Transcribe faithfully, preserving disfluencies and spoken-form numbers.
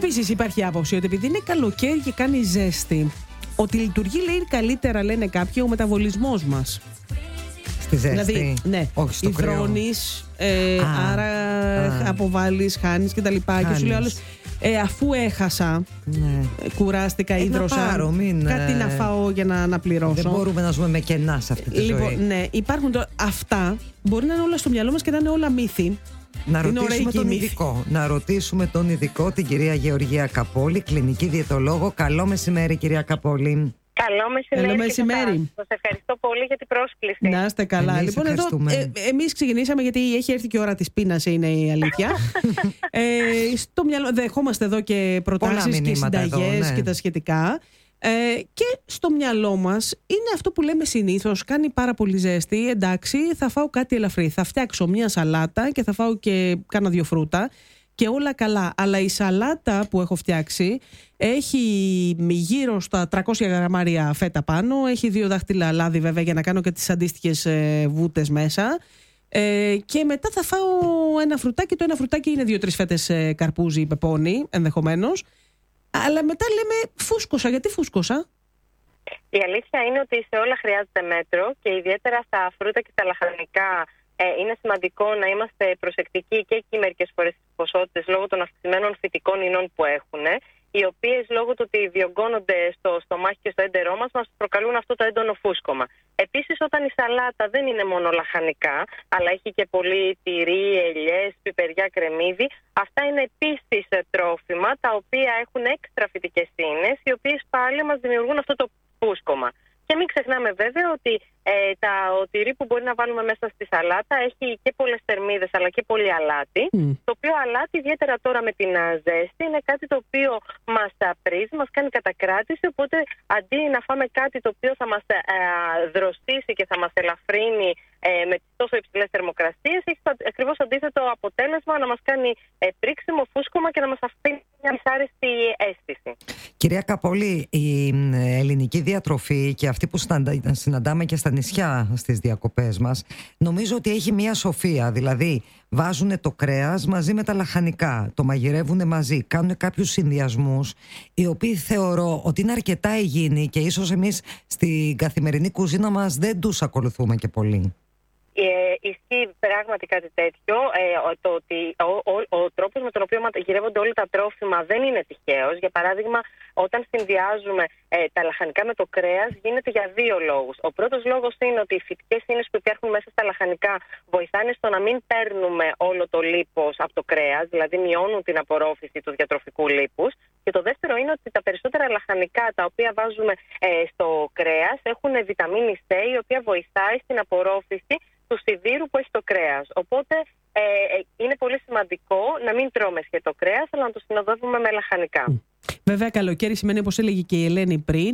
Επίσης υπάρχει άποψη ότι επειδή είναι καλοκαίρι και κάνει ζέστη, ότι λειτουργεί, λέει, καλύτερα, λένε κάποιοι, ο μεταβολισμός μας. Στη ζέστη. Δηλαδή, ναι, όχι στο κρύο. υδρώνεις, ε, Α, άρα α. αποβάλλεις, χάνεις κτλ. Και σου λέει άλλος, ε, αφού έχασα, ναι. ε, κουράστηκα, ε, ίδρωσα, να πάρω, μην, κάτι ε, να φάω για να, να πληρώσω. Δεν μπορούμε να ζούμε με κενά σε αυτή τη λοιπόν, ζωή. Ναι, υπάρχουν τώρα, αυτά μπορεί να είναι όλα στο μυαλό μας και να είναι όλα μύθι. Να είναι ρωτήσουμε τον ειδικό. Να ρωτήσουμε τον ειδικό, την κυρία Γεωργία Καπόλη, κλινική διαιτολόγο. Καλό μεσημέρι, κυρία Καπόλη. Καλό μεσημέρι. Καλό μεσημέρι. Σας ευχαριστώ πολύ για την πρόσκληση. Να είστε καλά. Εμείς λοιπόν, εδώ ε, εμείς ξεκινήσαμε γιατί έχει έρθει και η ώρα της πείνας, είναι η αλήθεια. ε, στο μυαλό, δεχόμαστε εδώ και προτάσεις και συνταγές, ναι, και τα σχετικά. Ε, και στο μυαλό μας είναι αυτό που λέμε συνήθως: κάνει πάρα πολύ ζέστη, εντάξει, θα φάω κάτι ελαφρύ. Θα φτιάξω μια σαλάτα και θα φάω και κάνα δύο φρούτα και όλα καλά. Αλλά η σαλάτα που έχω φτιάξει έχει γύρω στα τριακόσια γραμμάρια φέτα πάνω, έχει δύο δάχτυλα λάδι βέβαια για να κάνω και τις αντίστοιχες ε, βούτες μέσα. Ε, και μετά θα φάω ένα φρουτάκι. Το ένα φρουτάκι είναι δύο-τρεις φέτες ε, καρπούζι ή πεπόνι ενδεχομένως. Αλλά μετά λέμε φούσκωσα. Γιατί φούσκωσα? Η αλήθεια είναι ότι σε όλα χρειάζεται μέτρο και ιδιαίτερα στα φρούτα και τα λαχανικά ε, είναι σημαντικό να είμαστε προσεκτικοί και εκεί μερικές φορές στις ποσότητες λόγω των αυξημένων φυτικών ινών που έχουν, οι οποίες λόγω του ότι διωγγώνονται στο στομάχι και στο έντερό μας μας προκαλούν αυτό το έντονο φούσκωμα. Επίσης, όταν η σαλάτα δεν είναι μόνο λαχανικά, αλλά έχει και πολύ τυρί, ελιές, πιπεριά, κρεμμύδι, αυτά είναι επίσης τρόφιμα τα οποία έχουν έξτρα φυτικές ίνες, οι οποίες πάλι μας δημιουργούν αυτό το φούσκωμα. Και μην ξεχνάμε βέβαια ότι ε, τα, ο τυρί που μπορεί να βάλουμε μέσα στη σαλάτα έχει και πολλές θερμίδες αλλά και πολύ αλάτι. Mm. Το οποίο αλάτι, ιδιαίτερα τώρα με την ζέστη, είναι κάτι το οποίο μας απρίζει, μας κάνει κατακράτηση. Οπότε αντί να φάμε κάτι το οποίο θα μας ε, δροσίσει και θα μας ελαφρύνει ε, με τις τόσο υψηλές θερμοκρασίες, έχει ακριβώς αντίθετο αποτέλεσμα, να μας κάνει ε, πρίξιμο, φούσκωμα και να μας αφήνει μια δυσάρεστη αίσθηση. Κυρία Καπόλη, η ελληνική διατροφή και αυτή που συναντάμε και στα νησιά στις διακοπές μας, νομίζω ότι έχει μια σοφία. Δηλαδή βάζουν το κρέας μαζί με τα λαχανικά, το μαγειρεύουν μαζί, κάνουν κάποιους συνδυασμούς οι οποίοι θεωρώ ότι είναι αρκετά υγιεινοί και ίσως εμείς στην καθημερινή κουζίνα μας δεν τους ακολουθούμε και πολύ. Ε, ισχύει πράγματι κάτι τέτοιο. Ε, το ότι ο, ο, ο τρόπος με τον οποίο μαγειρεύονται όλα τα τρόφιμα δεν είναι τυχαίος. Για παράδειγμα, όταν συνδυάζουμε ε, τα λαχανικά με το κρέας, γίνεται για δύο λόγους. Ο πρώτος λόγος είναι ότι οι φυτικές ίνες που υπάρχουν μέσα στα λαχανικά βοηθάνε στο να μην παίρνουμε όλο το λίπος από το κρέας, δηλαδή μειώνουν την απορρόφηση του διατροφικού λίπους. Και το δεύτερο είναι ότι τα περισσότερα λαχανικά τα οποία βάζουμε ε, στο κρέας έχουν βιταμίνη C, η οποία βοηθάει στην απορρόφηση του σιδήρου που έχει το κρέας. Οπότε ε, είναι πολύ σημαντικό να μην τρώμε σκέτο κρέας, αλλά να το συνοδεύουμε με λαχανικά. Βέβαια, καλοκαίρι σημαίνει, όπως έλεγε και η Ελένη πριν,